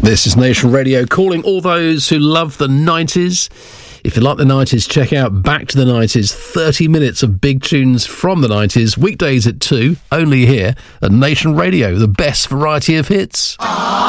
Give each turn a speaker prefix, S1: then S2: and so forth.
S1: This is Nation Radio, calling all those who love the 90s. If you like the 90s, check out Back to the 90s, 30 minutes of big tunes from the 90s, weekdays at 2, only here at Nation Radio, the best variety of hits.